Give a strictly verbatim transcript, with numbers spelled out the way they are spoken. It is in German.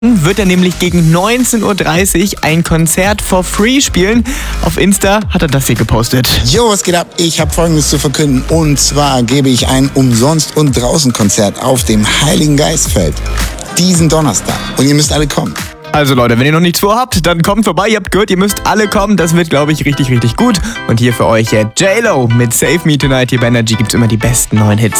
wird er nämlich gegen neunzehn Uhr dreißig ein Konzert for free spielen. Auf Insta hat er das hier gepostet. Jo, was geht ab? Ich habe Folgendes zu verkünden. Und zwar gebe ich ein Umsonst- und Draußen-Konzert auf dem Heiligen Geistfeld diesen Donnerstag. Und ihr müsst alle kommen. Also Leute, wenn ihr noch nichts vorhabt, dann kommt vorbei. Ihr habt gehört, ihr müsst alle kommen. Das wird, glaube ich, richtig, richtig gut. Und hier für euch äh, J-Lo mit Save Me Tonight. Hier bei Energy gibt's immer die besten neuen Hits.